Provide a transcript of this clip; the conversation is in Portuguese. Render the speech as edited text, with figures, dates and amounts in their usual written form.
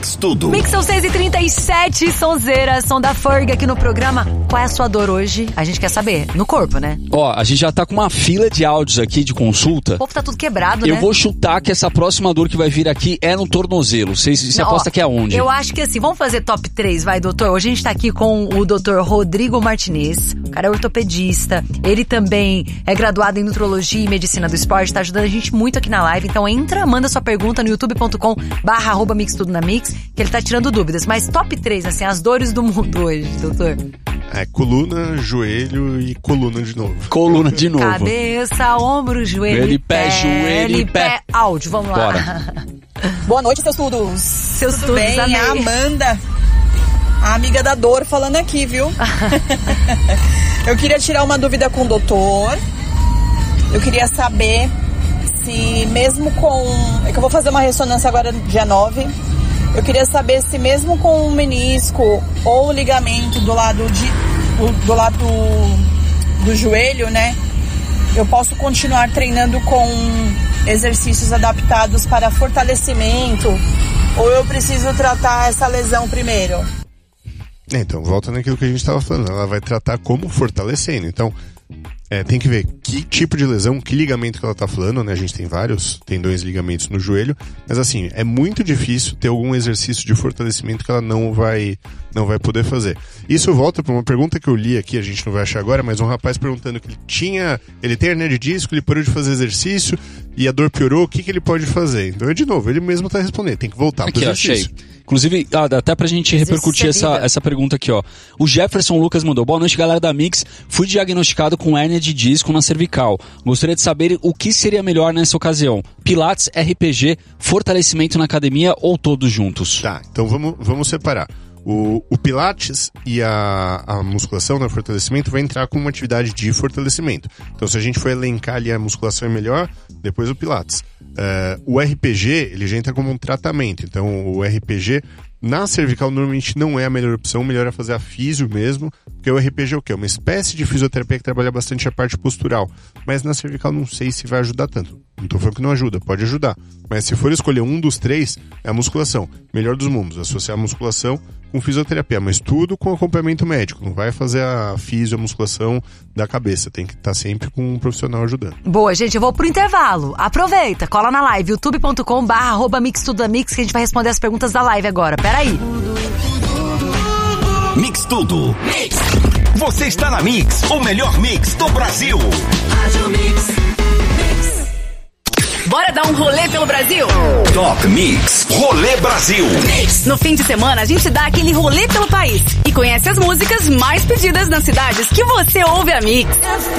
Mix Tudo. Mix são 6h37, sonzeira, som da Ferg aqui no programa. Qual é a sua dor hoje? A gente quer saber. No corpo, né? Ó, a gente já tá com uma fila de áudios aqui de consulta. O povo tá tudo quebrado, né? Eu vou chutar que essa próxima dor que vai vir aqui é no tornozelo. Você aposta que é onde? Eu acho que assim, vamos fazer top 3, vai, doutor? Hoje a gente tá aqui com o doutor Rodrigo Martinez. O cara é ortopedista. Ele também é graduado em nutrologia e medicina do esporte. Tá ajudando a gente muito aqui na live. Então entra, manda sua pergunta no youtube.com/mixtudonamix, que ele tá tirando dúvidas. Mas top 3, assim, as dores do mundo hoje, doutor. Coluna, joelho e coluna de novo. Coluna de novo. Cabeça, ombro, joelho e pé. Joelho e pé. Áudio, vamos lá. Bora. Boa noite, seus tudos. Tudo bem? amei. A Amanda, a amiga da dor, falando aqui, viu? Eu queria tirar uma dúvida com o doutor. Eu queria saber se mesmo com... É que eu vou fazer uma ressonância agora dia 9. Eu queria saber se mesmo com o menisco ou o ligamento do lado do joelho, né? Eu posso continuar treinando com exercícios adaptados para fortalecimento, ou eu preciso tratar essa lesão primeiro? Então, volta naquilo que a gente estava falando. Ela vai tratar como fortalecendo. Então, tem que ver que tipo de lesão, que ligamento que ela tá falando, né? A gente tem vários tendões e ligamentos no joelho, mas assim, é muito difícil ter algum exercício de fortalecimento que ela não vai poder fazer. Isso volta para uma pergunta que eu li aqui, a gente não vai achar agora, mas um rapaz perguntando que ele tem hernia de disco, ele parou de fazer exercício e a dor piorou, o que ele pode fazer? Então, de novo, ele mesmo tá respondendo, tem que voltar pro exercício. Achei. Inclusive, até pra gente repercutir essa pergunta aqui, ó. O Jefferson Lucas mandou: boa noite, galera da Mix. Fui diagnosticado com hérnia de disco na cervical. Gostaria de saber o que seria melhor nessa ocasião: Pilates, RPG, fortalecimento na academia ou todos juntos? Tá, então vamos separar. O Pilates e a musculação, né, fortalecimento, vai entrar com uma atividade de fortalecimento. Então, se a gente for elencar ali, a musculação é melhor, depois o Pilates. O RPG, ele já entra como um tratamento. Então, o RPG na cervical normalmente não é a melhor opção. O melhor é fazer a físio mesmo, porque o RPG é o quê? É uma espécie de fisioterapia que trabalha bastante a parte postural. Mas na cervical não sei se vai ajudar tanto. Não tô falando que não ajuda, pode ajudar. Mas se for escolher um dos três, é a musculação. Melhor dos mundos, associar a musculação com fisioterapia, mas tudo com acompanhamento médico. Não vai fazer a fisio, a musculação da cabeça. Tem que estar sempre com um profissional ajudando. Boa, gente, eu vou pro intervalo. Aproveita, cola na live, youtube.com/mixtudonamix, que a gente vai responder as perguntas da live agora. Peraí. Mix Tudo. Mix. Você está na Mix, o melhor mix do Brasil. Rádio Mix. Bora dar um rolê pelo Brasil? Top Mix, Rolê Brasil. No fim de semana, a gente dá aquele rolê pelo país e conhece as músicas mais pedidas nas cidades que você ouve a Mix.